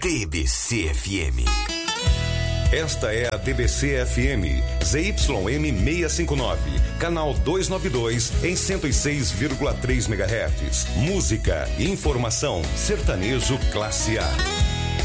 DBC-FM. Esta é a DBC-FM, ZYM 659, canal 292, em 106,3 MHz. Música, informação, sertanejo classe A.